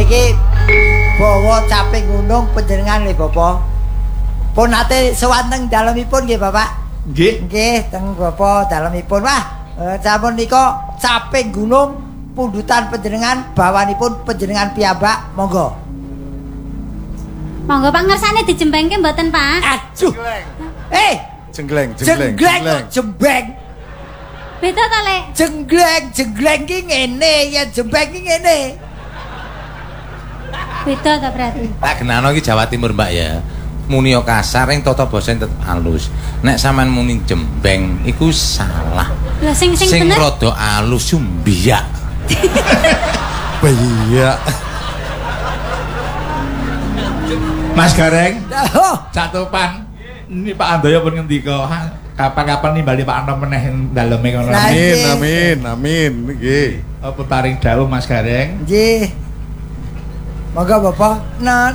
niki bawa caping gunung panjenengan nggih Bapak. Pun nate sowan teng dalemipun nggih Bapak. Nggih. Nggih teng Bapak dalemipun. Wah, sampun nika caping gunung pundutan panjenengan bawanipun panjenengan piyambak. Monggo. Monggo Pak ngersane dijembengke mboten Pak? Aduh. Jenggleng. Jembeng. Beda ta Lek? Jenggleng ki ngene, ya jembeng ki ngene. Beda ta berarti? Tak genano iki Jawa Timur Mbak ya. Muni yo kasar ing tata basa tetep halus. Nek sampean muni jembeng iku salah. Lah sing Sing bener. rada halus biyak. Biyak. Mas Gareng, Oh, catupan. Ini Pak Andoyo pun ngendika, kapan-kapan nimbali Pak Anto meneh daleme kono. Nah, Amin. Nggih. Apa paring dawuh Mas Gareng? nggih. Monggo Bapak. Nah,